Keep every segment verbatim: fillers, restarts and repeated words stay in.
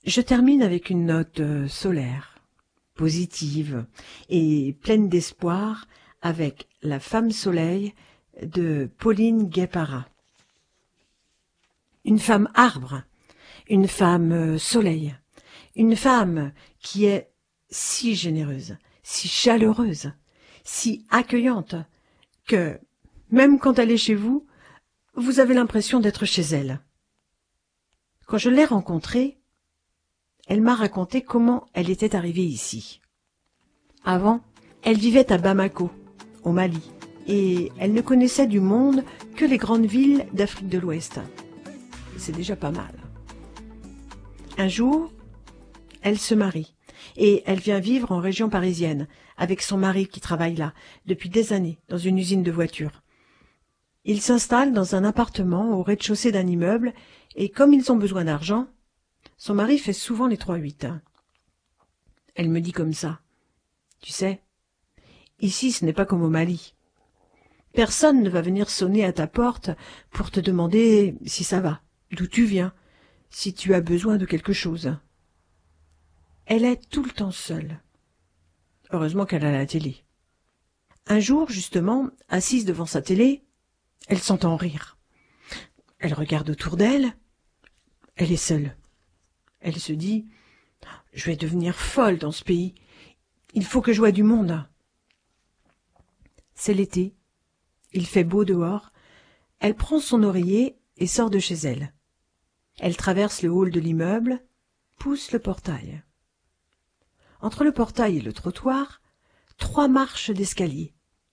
Je termine avec une note euh, solaire, positive et pleine d'espoir avec La femme soleil de Pauline Guépara. Une femme arbre, une femme euh, soleil, une femme qui est si généreuse, si chaleureuse, si accueillante, que, même quand elle est chez vous, vous avez l'impression d'être chez elle. Quand je l'ai rencontrée, elle m'a raconté comment elle était arrivée ici. Avant, elle vivait à Bamako, au Mali, et elle ne connaissait du monde que les grandes villes d'Afrique de l'Ouest. C'est déjà pas mal. Un jour, elle se marie, et elle vient vivre en région parisienne, avec son mari qui travaille là, depuis des années, dans une usine de voitures. Ils s'installent dans un appartement au rez-de-chaussée d'un immeuble, et comme ils ont besoin d'argent, son mari fait souvent les trois huit. Elle me dit comme ça. Tu sais, ici ce n'est pas comme au Mali. Personne ne va venir sonner à ta porte pour te demander si ça va, d'où tu viens, si tu as besoin de quelque chose. Elle est tout le temps seule. Heureusement qu'elle a la télé. Un jour, justement, assise devant sa télé, elle s'entend rire. Elle regarde autour d'elle. Elle est seule. Elle se dit « Je vais devenir folle dans ce pays. Il faut que je voie du monde. » C'est l'été. Il fait beau dehors. Elle prend son oreiller et sort de chez elle. Elle traverse le hall de l'immeuble, pousse le portail. Entre le portail et le trottoir, trois marches d'escalier.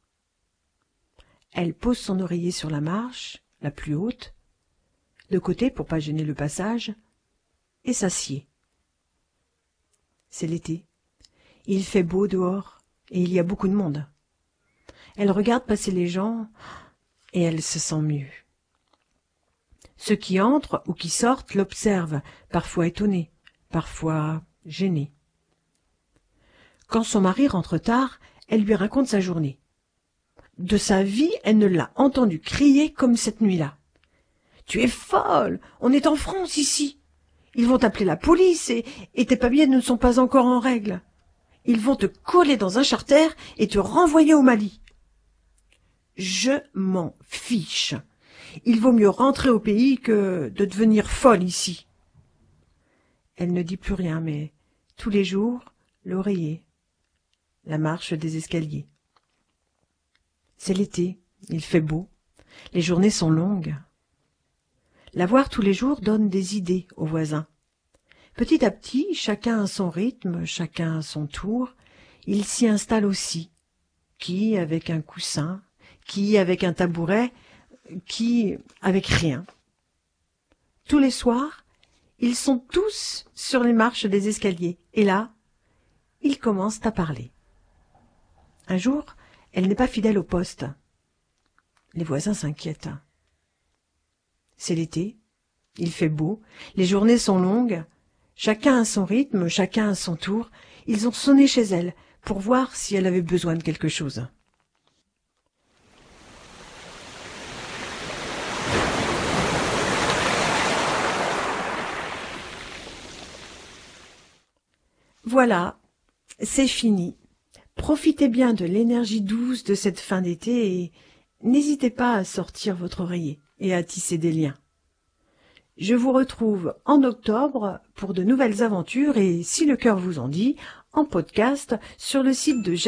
Elle pose son oreiller sur la marche, la plus haute, de côté pour pas gêner le passage, et s'assied. C'est l'été. Il fait beau dehors et il y a beaucoup de monde. Elle regarde passer les gens et elle se sent mieux. Ceux qui entrent ou qui sortent l'observent, parfois étonnés, parfois gênés. Quand son mari rentre tard, elle lui raconte sa journée. De sa vie, elle ne l'a entendu crier comme cette nuit-là. « Tu es folle! On est en France ici! Ils vont appeler la police et, et tes papiers ne sont pas encore en règle. Ils vont te coller dans un charter et te renvoyer au Mali. » Je m'en fiche. Il vaut mieux rentrer au pays que de devenir folle ici. Elle ne dit plus rien, mais tous les jours, l'oreiller, la marche des escaliers. C'est l'été, il fait beau, les journées sont longues. La voir tous les jours donne des idées aux voisins. Petit à petit, chacun à son rythme, chacun à son tour, il s'y installe aussi, qui avec un coussin, qui avec un tabouret, qui avec rien. Tous les soirs, ils sont tous sur les marches des escaliers, et là, ils commencent à parler. Un jour, elle n'est pas fidèle au poste. Les voisins s'inquiètent. C'est l'été, il fait beau, les journées sont longues, chacun à son rythme, chacun à son tour. Ils ont sonné chez elle pour voir si elle avait besoin de quelque chose. Voilà, c'est fini. Profitez bien de l'énergie douce de cette fin d'été et n'hésitez pas à sortir votre oreiller et à tisser des liens. Je vous retrouve en octobre pour de nouvelles aventures et, si le cœur vous en dit, en podcast sur le site de